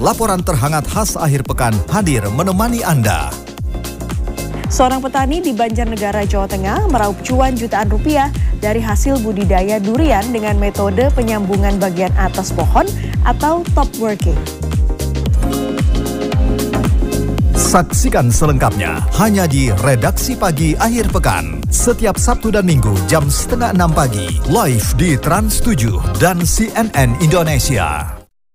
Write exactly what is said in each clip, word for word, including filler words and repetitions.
laporan terhangat khas akhir pekan hadir menemani Anda. Seorang petani di Banjarnegara, Jawa Tengah meraup cuan jutaan rupiah dari hasil budidaya durian dengan metode penyambungan bagian atas pohon atau top working. Saksikan selengkapnya hanya di Redaksi Pagi Akhir Pekan. Setiap Sabtu dan Minggu jam setengah enam pagi. Live di Trans tujuh dan C N N Indonesia.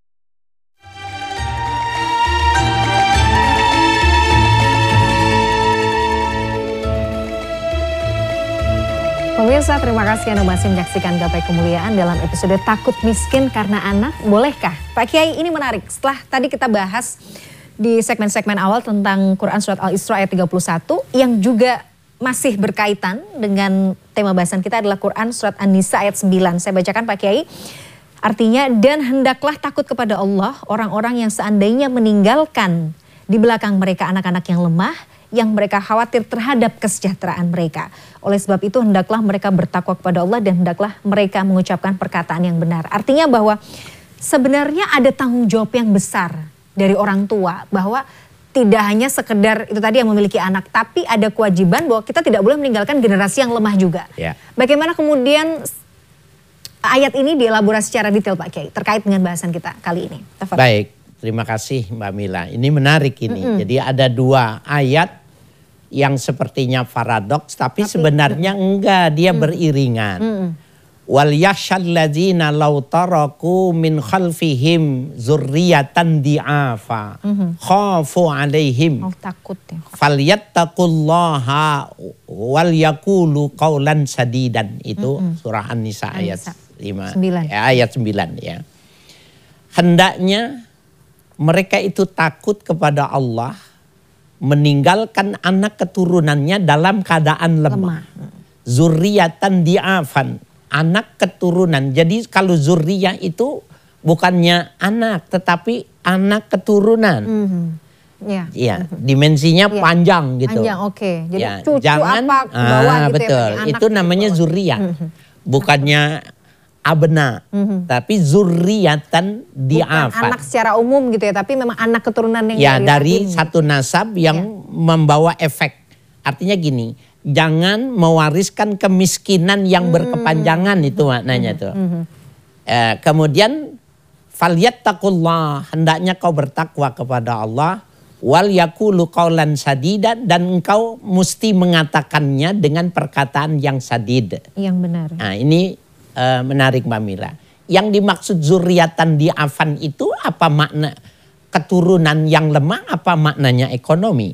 Pemirsa, terima kasih Anda masih menyaksikan Gapai Kemuliaan dalam episode Takut Miskin Karena Anak. Bolehkah? Pak Kiai, ini menarik. Setelah tadi kita bahas di segmen-segmen awal tentang Quran Surat Al-Isra ayat tiga puluh satu yang juga masih berkaitan dengan tema bahasan kita adalah Quran Surat An-Nisa ayat sembilan. Saya bacakan Pak Kiai. Artinya, dan hendaklah takut kepada Allah orang-orang yang seandainya meninggalkan di belakang mereka anak-anak yang lemah, yang mereka khawatir terhadap kesejahteraan mereka. Oleh sebab itu hendaklah mereka bertakwa kepada Allah dan hendaklah mereka mengucapkan perkataan yang benar. Artinya bahwa sebenarnya ada tanggung jawab yang besar dari orang tua bahwa tidak hanya sekedar itu tadi yang memiliki anak, tapi ada kewajiban bahwa kita tidak boleh meninggalkan generasi yang lemah juga. Ya. Bagaimana kemudian ayat ini dielaborasi secara detail Pak Kiai terkait dengan bahasan kita kali ini? Tafadhol. Baik, terima kasih Mbak Mila. Ini menarik ini. Mm-hmm. Jadi ada dua ayat yang sepertinya paradoks, tapi, tapi sebenarnya mm-hmm. enggak, dia mm-hmm. beriringan. Mm-hmm. Wal yakhshal ladzina law taraku min khalfihim dzurriyyatan di'afa mm-hmm. khafu alaihim. Oh, takut ya. Falyattaqullaha wal yaqulu qaulan sadidan. Itu mm-hmm. surah An-Nisa ayat lima, ya, ayat sembilan ya. Hendaknya mereka itu takut kepada Allah, meninggalkan anak keturunannya dalam keadaan lemah. lemah. Zurriyatan di'afan, anak keturunan. Jadi kalau zurriyah itu bukannya anak, tetapi anak keturunan. Mm-hmm. Ya, ya mm-hmm. dimensinya ya. panjang gitu. Panjang, oke. Okay. Jadi ya, cucu jangan, apa ke bawah ah, gitu betul. ya. Itu namanya zurriyah. Mm-hmm. Bukannya abna, mm-hmm. tapi zurriyatan di'afan. Bukan anak secara umum gitu ya, tapi memang anak keturunan yang ya dari satu nasab yang ya. membawa efek. Artinya gini, jangan mewariskan kemiskinan yang mm-hmm. berkepanjangan, itu maknanya mm-hmm. tuh. Mm-hmm. Eh, kemudian falyattaqullah, hendaknya kau bertakwa kepada Allah, wal yaqulu qaulan sadida, dan engkau mesti mengatakannya dengan perkataan yang sadid. Yang benar. Nah, ini Uh, menarik Mbak Mila. Yang dimaksud zuriatan di'afan itu apa makna? Keturunan yang lemah, apa maknanya ekonomi?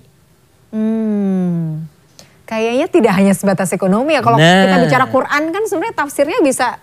Hmm, kayaknya tidak hanya sebatas ekonomi ya. Kalau nah. kita bicara Quran kan sebenarnya tafsirnya bisa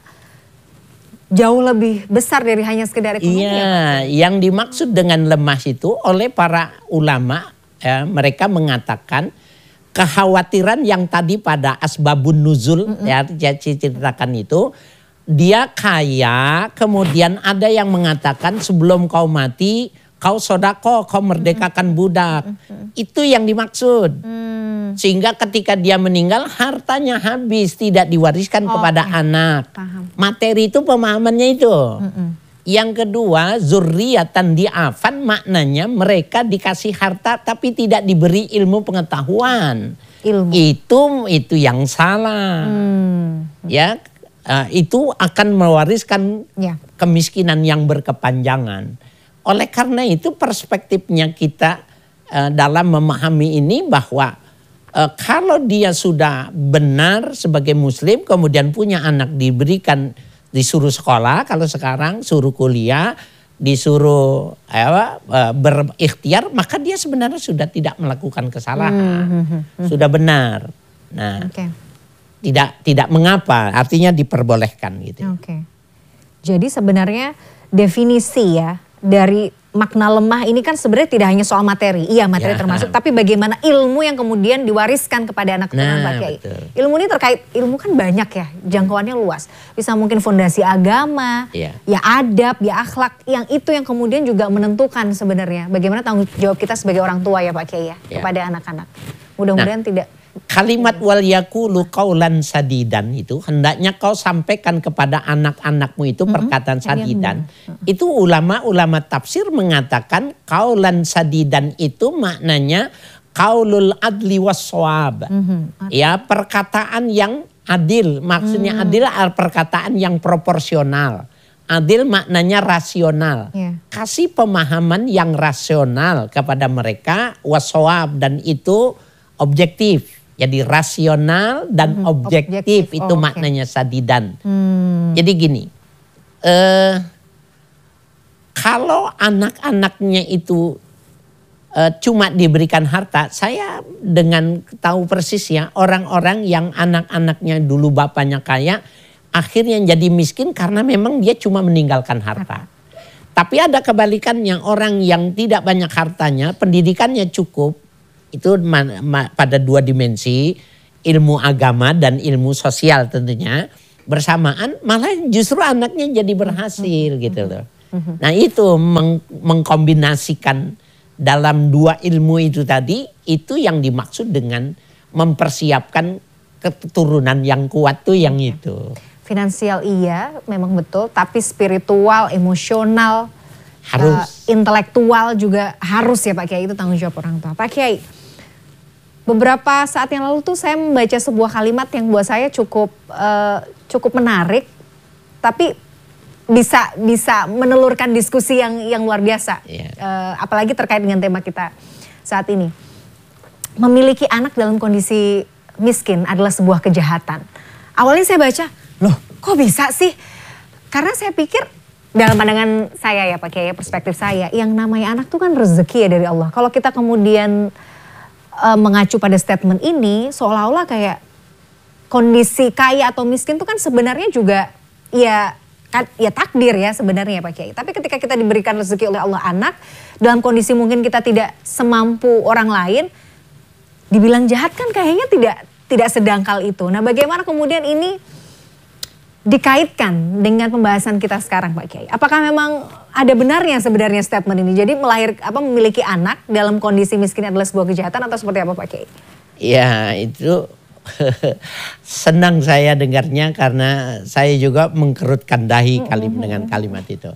jauh lebih besar dari hanya sekedar ekonomi. Iya, ya, yang dimaksud dengan lemah itu oleh para ulama, ya, mereka mengatakan kekhawatiran yang tadi pada asbabun nuzul mm-hmm. ya ceritakan itu, dia kaya, kemudian ada yang mengatakan sebelum kau mati kau sodako, kau merdekakan mm-hmm. budak. Mm-hmm. Itu yang dimaksud. Mm. Sehingga ketika dia meninggal hartanya habis, tidak diwariskan oh, kepada okay. anak. Paham. Materi itu pemahamannya itu. Mm-hmm. Yang kedua, zurriyatan di'afan, maknanya mereka dikasih harta tapi tidak diberi ilmu pengetahuan. Ilmu. Itu itu yang salah. Hmm. Ya, uh, itu akan mewariskan ya. kemiskinan yang berkepanjangan. Oleh karena itu perspektifnya kita uh, dalam memahami ini bahwa uh, kalau dia sudah benar sebagai muslim, kemudian punya anak, diberikan, disuruh sekolah, kalau sekarang suruh kuliah, disuruh eh, berikhtiar, maka dia sebenarnya sudah tidak melakukan kesalahan, hmm, hmm, hmm. sudah benar. Nah, okay. tidak tidak mengapa, artinya diperbolehkan gitu. Oke. Okay. Jadi sebenarnya definisi ya dari makna lemah ini kan sebenarnya tidak hanya soal materi, iya materi ya. termasuk, tapi bagaimana ilmu yang kemudian diwariskan kepada anak keturunan Pak Kiai. Ilmu ini terkait, ilmu kan banyak ya, jangkauannya luas. Bisa mungkin fondasi agama, ya, ya adab, ya akhlak, yang itu yang kemudian juga menentukan sebenarnya bagaimana tanggung jawab kita sebagai orang tua ya Pak Kiai ya, ya. kepada anak-anak. Mudah-mudahan nah, tidak Kalimat wal yaqulu qaulan sadidan itu hendaknya kau sampaikan kepada anak-anakmu itu perkataan sadidan. Itu ulama-ulama tafsir mengatakan qaulan sadidan itu maknanya qaulul adli was shawab. Ya, perkataan yang adil. Maksudnya adil adalah perkataan yang proporsional. Adil maknanya rasional. Yeah. Kasih pemahaman yang rasional kepada mereka was shawab dan itu objektif. Jadi rasional dan hmm, objektif, objektif itu oh, maknanya okay. sadidan. Hmm. Jadi gini, eh, kalau anak-anaknya itu eh, cuma diberikan harta, saya dengan tahu persis ya orang-orang yang anak-anaknya dulu bapaknya kaya, akhirnya jadi miskin karena memang dia cuma meninggalkan harta. Tapi ada kebalikannya, orang yang tidak banyak hartanya, pendidikannya cukup. Itu pada dua dimensi, ilmu agama dan ilmu sosial tentunya bersamaan, malah justru anaknya jadi berhasil gitu loh. Nah itu meng mengkombinasikan dalam dua ilmu itu tadi, itu yang dimaksud dengan mempersiapkan keturunan yang kuat tuh yang itu. Finansial iya memang betul, tapi spiritual, emosional, harus. Uh, intelektual juga harus ya Pak Kiai, itu tanggung jawab orang tua. Pak Kiai, beberapa saat yang lalu tuh saya membaca sebuah kalimat yang buat saya cukup uh, cukup menarik, tapi bisa bisa menelurkan diskusi yang yang luar biasa. Yeah. Uh, apalagi terkait dengan tema kita saat ini. Memiliki anak dalam kondisi miskin adalah sebuah kejahatan. Awalnya saya baca, loh kok bisa sih? Karena saya pikir dalam pandangan saya ya Pak Kiai, perspektif saya, yang namanya anak tuh kan rezeki ya dari Allah. Kalau kita kemudian Uh, mengacu pada statement ini seolah-olah kayak kondisi kaya atau miskin itu kan sebenarnya juga ya kan, ya takdir ya sebenarnya Pak Kiai. Tapi ketika kita diberikan rezeki oleh Allah anak dalam kondisi mungkin kita tidak semampu orang lain, dibilang jahat kan kayaknya tidak tidak sedangkal itu. Nah, bagaimana kemudian ini dikaitkan dengan pembahasan kita sekarang Pak Kiai? Apakah memang ada benarnya sebenarnya statement ini? Jadi melahir apa memiliki anak dalam kondisi miskin adalah sebuah kejahatan atau seperti apa Pak Kiai? Ya itu senang saya dengarnya karena saya juga mengkerutkan dahi kalimat mm-hmm. dengan kalimat itu.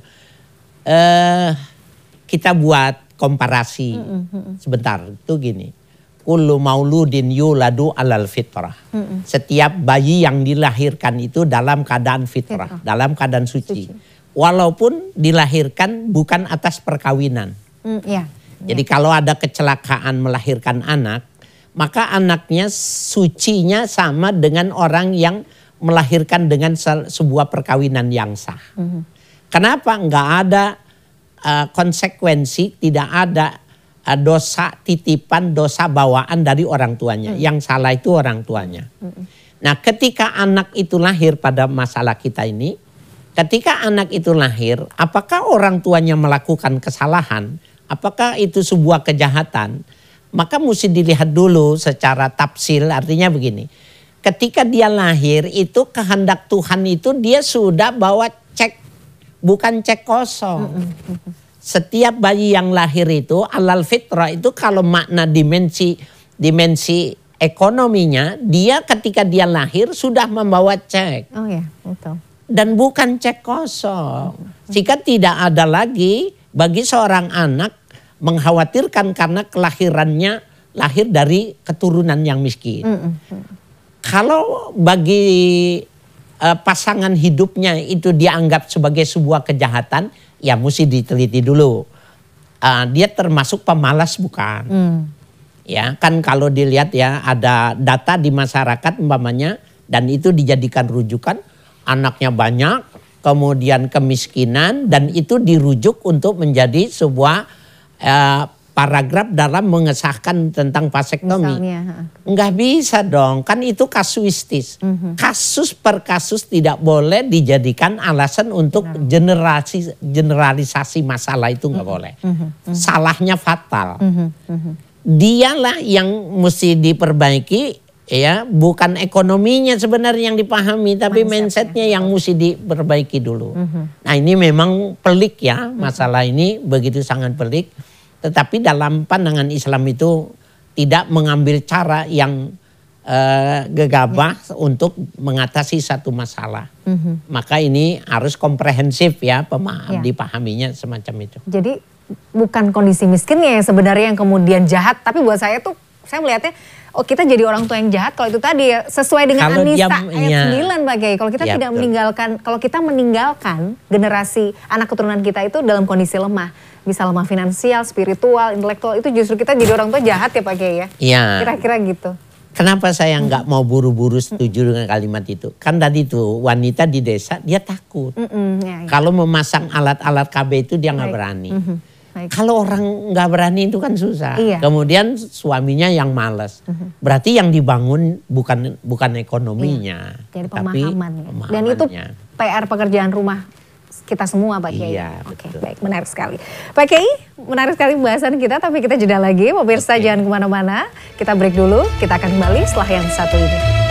Uh, kita buat komparasi mm-hmm. sebentar itu gini. Kullu mauludin yuladu alal fitrah. Mm-mm. Setiap bayi yang dilahirkan itu dalam keadaan fitrah, fitrah. dalam keadaan suci. suci. Walaupun dilahirkan bukan atas perkawinan. Mm, yeah. Jadi yeah. kalau ada kecelakaan melahirkan anak, maka anaknya sucinya sama dengan orang yang melahirkan dengan sebuah perkawinan yang sah. Mm-hmm. Kenapa? Enggak ada uh, konsekuensi, tidak ada dosa titipan, dosa bawaan dari orang tuanya. Hmm. Yang salah itu orang tuanya. Hmm. Nah ketika anak itu lahir pada masalah kita ini, ketika anak itu lahir, apakah orang tuanya melakukan kesalahan? Apakah itu sebuah kejahatan? Maka mesti dilihat dulu secara tafsil, artinya begini. Ketika dia lahir itu kehendak Tuhan itu dia sudah bawa cek, bukan cek kosong. Hmm. Setiap bayi yang lahir itu alal fitrah itu kalau makna dimensi dimensi ekonominya, dia ketika dia lahir sudah membawa cek. Oh ya, betul. Dan bukan cek kosong. Jika tidak ada lagi bagi seorang anak mengkhawatirkan karena kelahirannya lahir dari keturunan yang miskin. Mm -hmm. Kalau bagi uh, pasangan hidupnya itu dianggap sebagai sebuah kejahatan, ya mesti diteliti dulu. Uh, dia termasuk pemalas bukan? Mm. Ya kan kalau dilihat ya ada data di masyarakat umpamanya dan itu dijadikan rujukan, anaknya banyak, kemudian kemiskinan dan itu dirujuk untuk menjadi sebuah uh, paragraf dalam mengesahkan tentang vasektomi. Enggak bisa dong, kan itu kasuistis. Mm-hmm. Kasus per kasus tidak boleh dijadikan alasan untuk generasi generalisasi masalah itu enggak mm-hmm. boleh. Mm-hmm. Salahnya fatal. Mm-hmm. Dialah yang mesti diperbaiki, ya bukan ekonominya sebenarnya yang dipahami, tapi mindsetnya yang mesti diperbaiki dulu. Mm-hmm. Nah ini memang pelik ya, masalah ini begitu sangat pelik. Tetapi dalam pandangan Islam itu tidak mengambil cara yang uh, gegabah ya. Untuk mengatasi satu masalah. Mm-hmm. Maka ini harus komprehensif ya, pemaham, ya. Dipahaminya semacam itu. Jadi bukan kondisi miskinnya yang sebenarnya yang kemudian jahat, tapi buat saya tuh saya melihatnya, oh kita jadi orang tua yang jahat kalau itu tadi ya, sesuai dengan kalau An-Nisa ayat ya. sembilan Pak Kiai. Kalau kita ya, tidak betul. meninggalkan, kalau kita meninggalkan generasi anak keturunan kita itu dalam kondisi lemah, bisa lemah finansial, spiritual, intelektual, itu justru kita jadi orang tua jahat ya Pak Kiai ya. Iya. Kira-kira gitu. Kenapa saya nggak mau buru-buru setuju dengan kalimat itu? Kan tadi tuh wanita di desa dia takut. Mm-mm, ya, ya. Kalau memasang alat-alat K B itu dia nggak berani. Mm-hmm. Kalau orang nggak berani itu kan susah. Iya. Kemudian suaminya yang malas. Uh-huh. Berarti yang dibangun bukan bukan ekonominya, iya. Jadi tapi pemahaman. Ya. Dan itu P R pekerjaan rumah kita semua Pak Kiai. Iya, Oke, baik, menarik sekali. Pak Kiai, menarik sekali pembahasan kita, tapi kita jeda lagi. Pemirsa okay. Jangan kemana-mana. Kita break dulu. Kita akan kembali setelah yang satu ini.